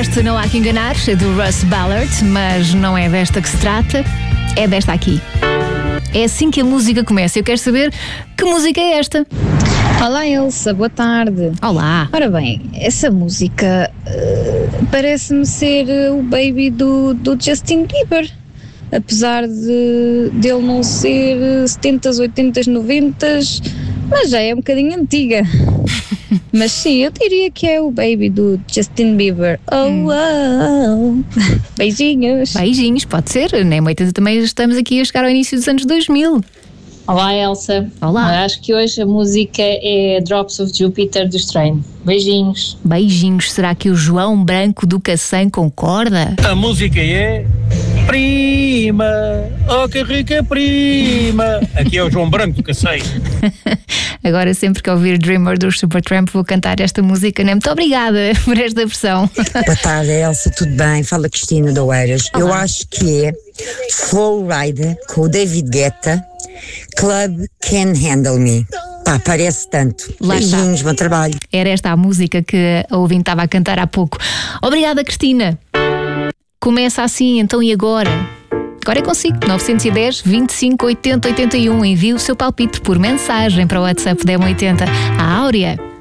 Este Não Há Que Enganar, é do Russ Ballard, mas não é desta que se trata, é desta aqui. É assim que a música começa. Eu quero saber que música é esta. Olá Elsa, boa tarde. Olá. Ora bem, essa música parece-me ser o Baby do Justin Bieber. Apesar de ele não ser 70s, 80s, 90s, mas já é um bocadinho antiga. Mas sim, eu diria que é o Baby do Justin Bieber. Beijinhos. Beijinhos, pode ser. Nem muitas também estamos aqui a chegar ao início dos anos 2000. Olá Elsa. Olá. Acho que hoje a música é Drops of Jupiter dos Train. Beijinhos. Beijinhos. Será que o João Branco do Cacém concorda? A música é Prima, oh que rica prima. Aqui é o João Branco do Cacém. Agora sempre que ouvir Dreamer dos Supertramp vou cantar esta música, né? Muito obrigada por esta versão. Boa tarde Elsa, tudo bem? Fala Cristina da Oeiras. Eu acho que é Flow Rider com o David Guetta, Club Can Handle Me. Pá, parece tanto. Lá Beijinhos, está. bom trabalho. Era esta a música que a ouvinte estava a cantar há pouco. Obrigada, Cristina. Começa assim, então e agora? Agora é consigo. 910 25 80 81. Envie o seu palpite por mensagem para o WhatsApp da M80. A Áurea.